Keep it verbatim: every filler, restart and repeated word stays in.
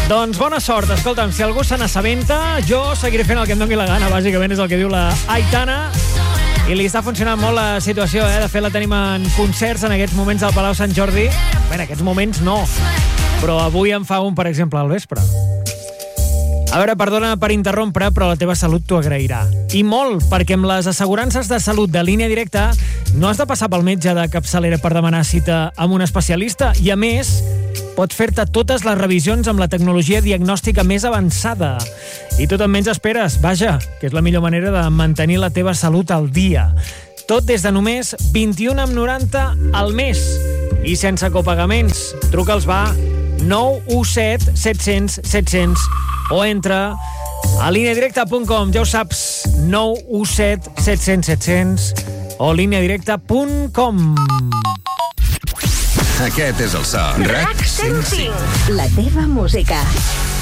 Doncs bona sort. Escolta'm, si algú se n'assabenta, jo seguiré fent el que em doni la gana, bàsicament és el que diu la Aitana. I li està funcionant molt la situació, eh? De fet, la tenim en concerts en aquests moments al Palau Sant Jordi. Bé, en aquests moments no, però avui en fa un, per exemple, al vespre. A veure, perdona per interrompre, però la teva salut t'ho agrairà. I molt, perquè amb les assegurances de salut de Línia Directa no has de passar pel metge de capçalera per demanar cita amb un especialista i, a més, pots fer-te totes les revisions amb la tecnologia diagnòstica més avançada. I tu també ens esperes, vaja, que és la millor manera de mantenir la teva salut al dia. Tot des de només vint-i-un coma noranta al mes. I sense copagaments. Truca'ls, va, nou u set set cents set cents o entra a línia directa punt com, ja ho saps, nou u set set cents set cents o línia directa punt com. Aquest és el so. RAC cent cinc. La teva música.